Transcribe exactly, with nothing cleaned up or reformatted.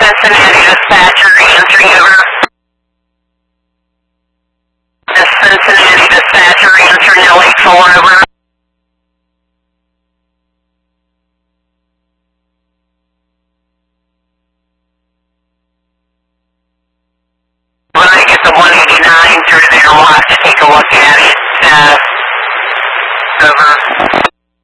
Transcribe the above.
Cincinnati dispatcher answering over. This Cincinnati dispatcher answering L eight four over. When I get the one eighty-nine through there, we'll have to take a look at it. Uh, over.